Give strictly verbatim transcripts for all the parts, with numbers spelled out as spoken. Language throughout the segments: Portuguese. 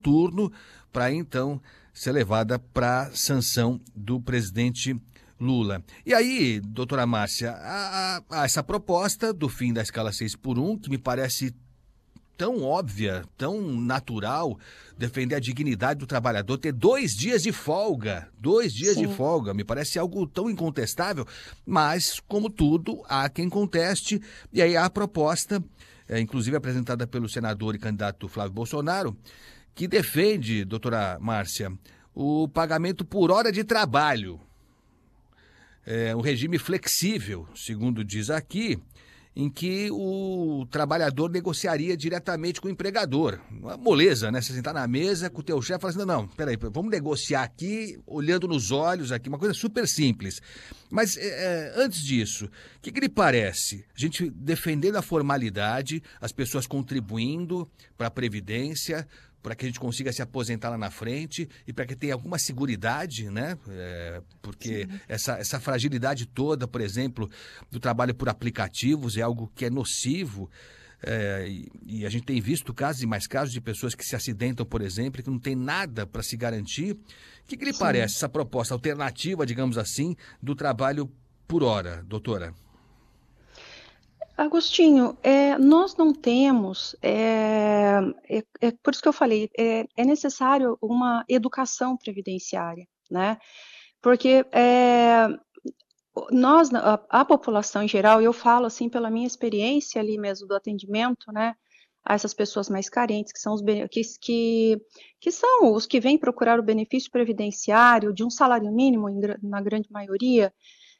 turno para então ser levada para sanção do presidente Lula. E aí, doutora Márcia, a, a, a essa proposta do fim da escala seis por um, que me parece tão óbvia, tão natural, defender a dignidade do trabalhador, ter dois dias de folga, dois dias Sim. de folga, me parece algo tão incontestável, mas, como tudo, há quem conteste, e aí há a proposta, é, inclusive apresentada pelo senador e candidato Flávio Bolsonaro, que defende, doutora Márcia, o pagamento por hora de trabalho, é, um regime flexível, segundo diz aqui, em que o trabalhador negociaria diretamente com o empregador. Uma moleza, né? Você sentar na mesa com o teu chefe e falar assim, não, não, peraí, vamos negociar aqui, olhando nos olhos aqui, uma coisa super simples. Mas é, antes disso, o que, que lhe parece? A gente defendendo a formalidade, as pessoas contribuindo para a Previdência, para que a gente consiga se aposentar lá na frente e para que tenha alguma seguridade, né? É, porque essa, essa fragilidade toda, por exemplo, do trabalho por aplicativos é algo que é nocivo. É, e, e a gente tem visto casos e mais casos de pessoas que se acidentam, por exemplo, que não tem nada para se garantir. O que, que lhe Sim. parece essa proposta alternativa, digamos assim, do trabalho por hora, doutora? Agostinho, é, nós não temos, é, é, é por isso que eu falei, é, é necessário uma educação previdenciária, né? Porque é, nós, a, a população em geral, eu falo assim pela minha experiência ali mesmo do atendimento, né? A essas pessoas mais carentes, que são os que, que, que são os que vêm procurar o benefício previdenciário de um salário mínimo, em, na grande maioria.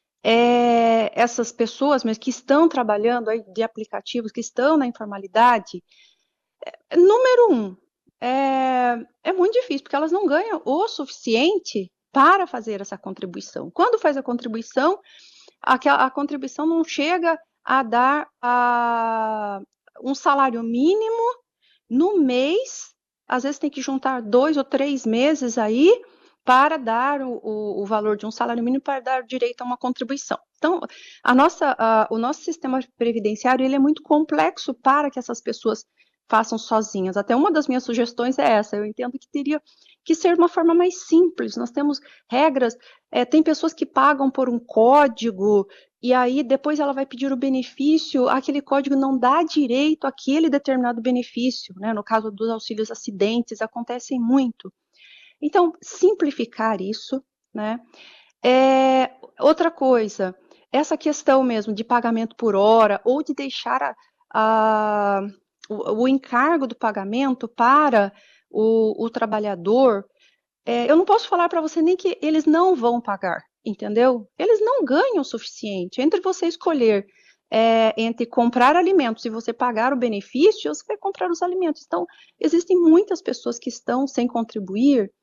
É, essas pessoas mas que estão trabalhando aí de aplicativos, que estão na informalidade, é, número um, é, é muito difícil, porque elas não ganham o suficiente para fazer essa contribuição. Quando faz a contribuição, a, a contribuição não chega a dar a, um salário mínimo no mês, às vezes tem que juntar dois ou três meses aí, para dar o, o, o valor de um salário mínimo para dar direito a uma contribuição. Então, a nossa, a, o nosso sistema previdenciário ele é muito complexo para que essas pessoas façam sozinhas. Até uma das minhas sugestões é essa, eu entendo que teria que ser uma forma mais simples. Nós temos regras, é, tem pessoas que pagam por um código, e aí depois ela vai pedir o benefício, aquele código não dá direito àquele determinado benefício, né? No caso dos auxílios acidentes, acontecem muito. Então, simplificar isso, né? É, outra coisa, essa questão mesmo de pagamento por hora ou de deixar a, a, o, o encargo do pagamento para o, o trabalhador, é, eu não posso falar para você nem que eles não vão pagar, entendeu? Eles não ganham o suficiente. Entre você escolher é, entre comprar alimentos e você pagar o benefício, você vai comprar os alimentos. Então, existem muitas pessoas que estão sem contribuir,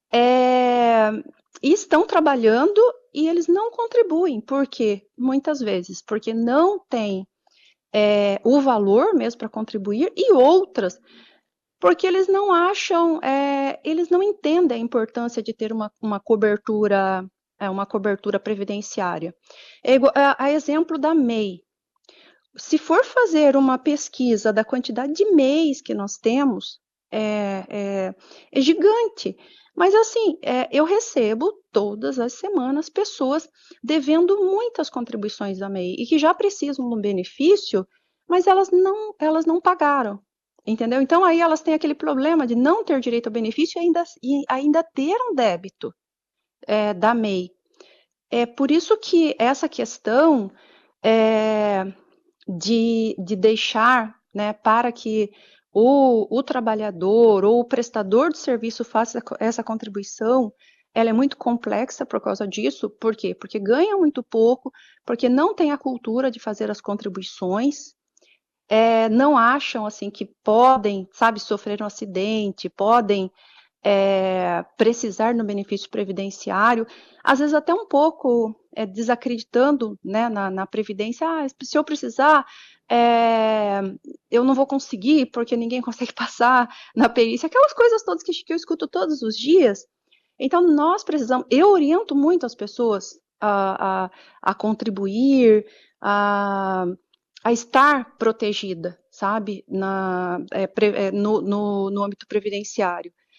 É, e estão trabalhando e eles não contribuem. Por quê? Muitas vezes, porque não tem é, o valor mesmo para contribuir, e outras, porque eles não acham, é, eles não entendem a importância de ter uma, uma cobertura, é, uma cobertura previdenciária. É, a, a exemplo da M E I. Se for fazer uma pesquisa da quantidade de M E Is que nós temos, é, é, é gigante. Mas assim, é, eu recebo todas as semanas pessoas devendo muitas contribuições da M E I e que já precisam de um benefício, mas elas não, elas não pagaram, entendeu? Então aí elas têm aquele problema de não ter direito ao benefício e ainda, e ainda ter um débito é, da M E I. É por isso que essa questão é, de, de deixar, né, para que o, o trabalhador ou o prestador de serviço faça essa contribuição, ela é muito complexa por causa disso. Por quê? Porque ganha muito pouco, porque não tem a cultura de fazer as contribuições, é, não acham assim que podem, sabe, sofrer um acidente, podem é, precisar no benefício previdenciário, às vezes até um pouco é, desacreditando, né, na, na Previdência, ah, se eu precisar, é, eu não vou conseguir, porque ninguém consegue passar na perícia, aquelas coisas todas que, que eu escuto todos os dias. Então, nós precisamos, eu oriento muito as pessoas a, a, a contribuir, a, a estar protegida, sabe, na, é, pre, é, no, no, no âmbito previdenciário.